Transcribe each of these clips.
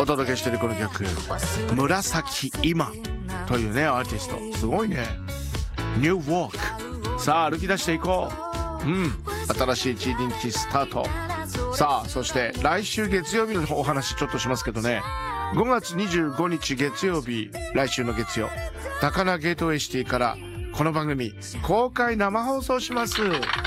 お届けしているこの曲、紫今というねアーティスト、すごいね。 New Walk。 さあ歩き出していこう。新しい1日スタート。さあそして来週月曜日のお話ちょっとしますけどね、5月25日月曜日、来週の月曜、高輪ゲートウェイシティからこの番組公開生放送します。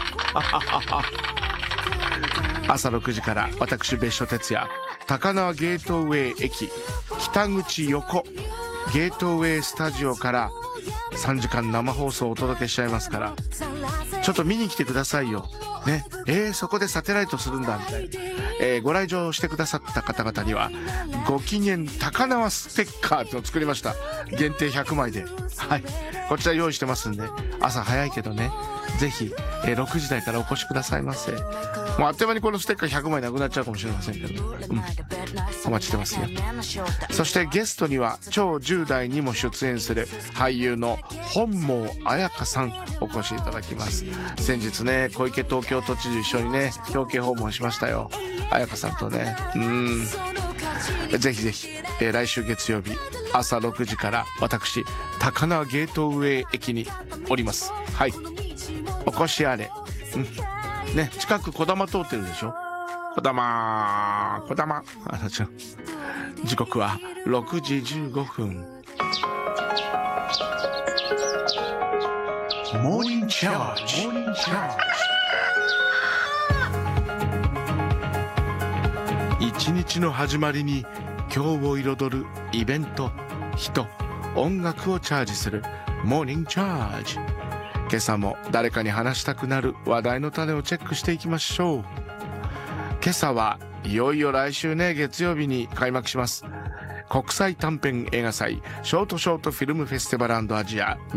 朝6時から私別所哲也、高輪ゲートウェイ駅北口横ゲートウェイスタジオから3時間生放送をお届けしちゃいますから、ちょっと見に来てくださいよね。そこでサテライトするんだみたいな、ご来場してくださった方々にはご機嫌高輪ステッカーってのを作りました。限定100枚で、はい、こちら用意してますんで、朝早いけどね、ぜひ、6時台からお越しくださいませ。もうあっという間にこのステッカー100枚なくなっちゃうかもしれませんけど、お待ちしてますよ。そしてゲストには超10代にも出演する俳優の本望彩香さんお越しいただきます。先日ね、小池東京都知事一緒にね表敬訪問しましたよ、彩香さんとね。ぜひぜひ、来週月曜日朝6時から私高輪ゲートウェイ駅におります。はい、お越しあれ。ね、近くこだま通ってるでしょ。こだま時刻は6時15分。モーニングチャージ。一日の始まりに今日を彩るイベント、人、音楽をチャージするモーニングチャージ。今朝も誰かに話したくなる話題の種をチェックしていきましょう。今朝はいよいよ来週ね、月曜日に開幕します国際短編映画祭ショートフィルムフェスティバル&アジア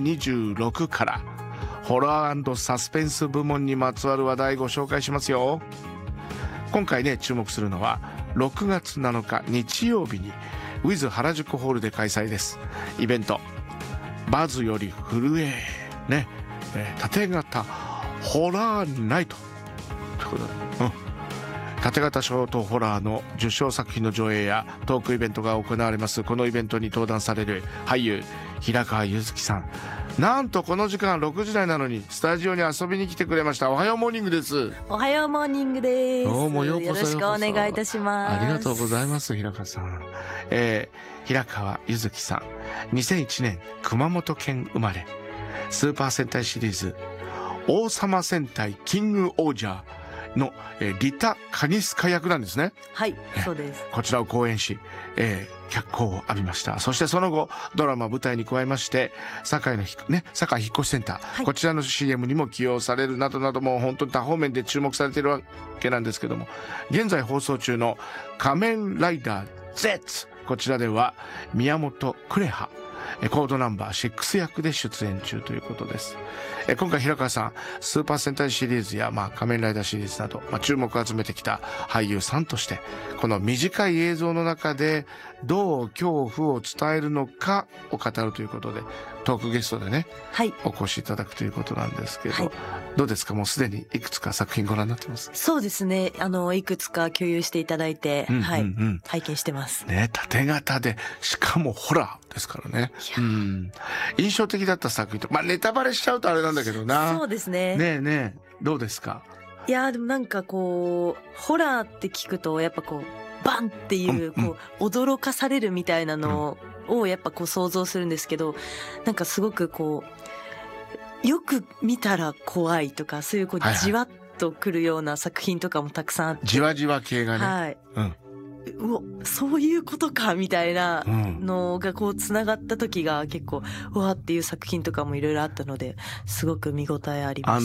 2026からホラー&サスペンス部門にまつわる話題ご紹介しますよ。今回ね、注目するのは6月7日日曜日にウィズ原宿ホールで開催です。イベント、バズより震えね、縦型ホラーナイトということで、縦型ショートホラーの受賞作品の上映やトークイベントが行われます。このイベントに登壇される俳優平川柚希さん、なんとこの時間6時台なのにスタジオに遊びに来てくれました。おはようモーニングです。 おはようモーニングです。 どうもようこそよろしくお願いいたします。 ありがとうございます。平川さん、平川柚希さん、2001年熊本県生まれ、スーパー戦隊シリーズ王様戦隊キングオージャーのリタ・カニスカ役なんですね。 はい、そうです。 こちらを講演し、脚光を浴びました。そしてその後ドラマ舞台に加えまして堺引っ越しセンター、はい、こちらの CM にも起用されるなどなど、もう本当に多方面で注目されているわけなんですけども、現在放送中の仮面ライダー Z、 こちらでは宮本クレハコードナンバー6役で出演中ということです。今回平川さん、スーパー戦隊シリーズや、仮面ライダーシリーズなど、注目を集めてきた俳優さんとして、この短い映像の中でどう恐怖を伝えるのかを語るということで、トークゲストでね、はい、お越しいただくということなんですけど、はい、どうですか、もうすでにいくつか作品ご覧になってます？ そうですね、いくつか共有していただいて、はい、拝見してますね。縦型でしかもホラーですからね。印象的だった作品と、ネタバレしちゃうとあれなんだけどな。 そうですね。 ねえどうですか？ いやでもなんかこうホラーって聞くとやっぱこうバンっていうこう驚かされるみたいなのをやっぱこう想像するんですけど、なんかすごくこうよく見たら怖いとか、そういうこうじわっとくるような作品とかもたくさんあって、 じわじわ系がね、 はい、そういうことかみたいなのがこうつながった時が結構うわっていう作品とかもいろいろあったので、すごく見応えありました。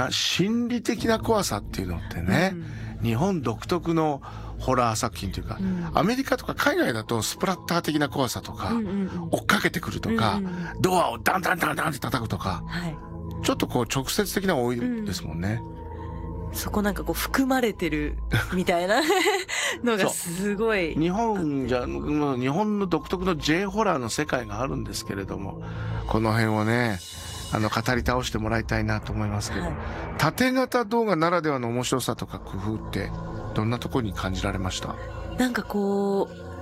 心理的な怖さっていうのってね、日本独特のホラー作品というか、アメリカとか海外だとスプラッター的な怖さとか、追っかけてくるとか、ドアをダンダンダンダンって叩くとか、ちょっとこう直接的なの多いですもんね。 そこなんかこう含まれてるみたいなのがすごい日本の独特の J ホラーの世界があるんですけれども、この辺をね語り倒してもらいたいなと思いますけど、縦型動画ならではの面白さとか工夫ってどんなところに感じられました？ なんかこう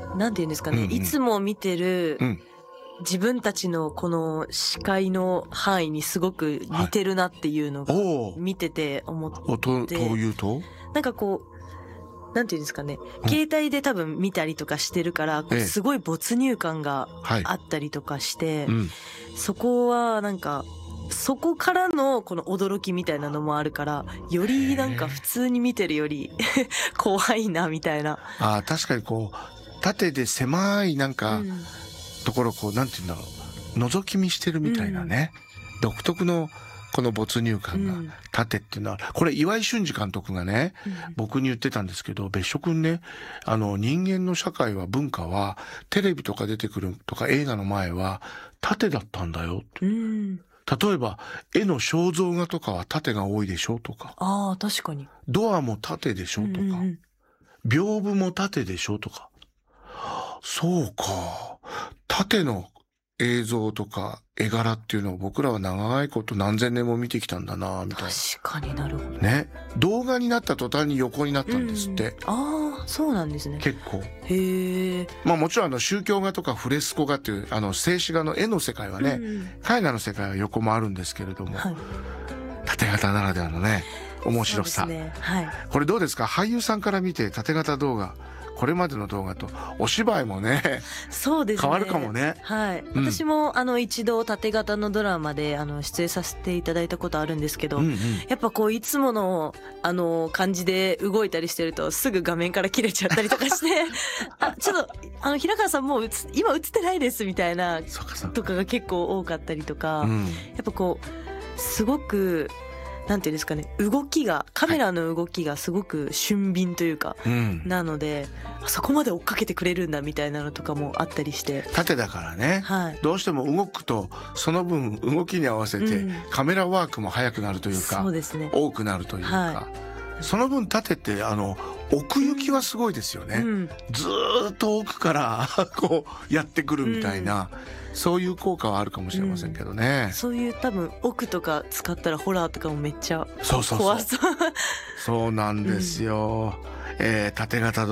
なんていうんですかね、 うんうんいつも見てるうん自分たちのこの視界の範囲にすごく似てるなっていうのがお見てて思っというと、 なんかこうなんていうんですかね、携帯で多分見たりとかしてるから、こうええすごい没入感がはい、 あったりとかして、 うん、 そこはなんかそこからのこの驚きみたいなのもあるから、よりなんか普通に見てるより怖いなみたいな。 あ確かにこう縦で狭いなんかところこうなんていうんだろう、覗き見してるみたいなね、独特のこの没入感が縦っていうのは、これ岩井俊二監督がね、僕に言ってたんですけど、別所君ね、人間の社会は文化はテレビとか出てくるとか映画の前は縦だったんだよ。例えば絵の肖像画とかは縦が多いでしょとか、 ああ確かに。 ドアも縦でしょとか、屏風も縦でしょとか。そうか。縦の映像とか絵柄っていうのを僕らは長いこと何千年も見てきたんだなみたいな。 確かになるほど。 ね。動画になった途端に横になったんですって。 ああそうなんですね。 結構。 へえ。 まあもちろん宗教画とかフレスコ画っていう静止画の絵の世界はね、絵画の世界は横もあるんですけれども、縦型ならではのね、面白さ。 そうですね。はい。 これどうですか、俳優さんから見て縦型動画、これまでの動画とお芝居もね、 そうですね。 変わるかもね。 はい。私も一度縦型のドラマで出演させていただいたことあるんですけど、やっぱこういつもの感じで動いたりしてるとすぐ画面から切れちゃったりとかしてちょっと平川さんもう今映ってないですみたいなとかが結構多かったりとか、やっぱこうすごくなんていうんですかね、カメラの動きがすごく俊敏というか、なのでそこまで追っかけてくれるんだみたいなのとかもあったりして、 縦だからね、どうしても動くとその分動きに合わせてカメラワークも速くなるというか、 そうですね、 多くなるというか、その分縦って奥行きはすごいですよね、ずーっと奥からこうやってくるみたいな、そういう効果はあるかもしれませんけどね、 そういう多分奥とか使ったらホラーとかもめっちゃ怖そう。 そうなんですよ、縦型